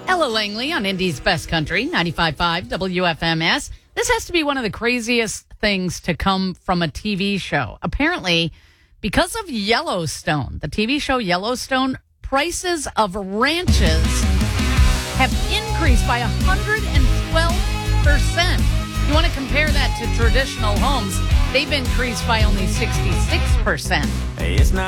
Ella Langley on Indy's Best Country, 95.5 WFMS. This has to be one of the craziest things to come from a TV show. Apparently, because of Yellowstone, the TV show Yellowstone, prices of ranches have increased by 112%. You want to compare that to traditional homes, they've increased by only 66%. Hey, it's not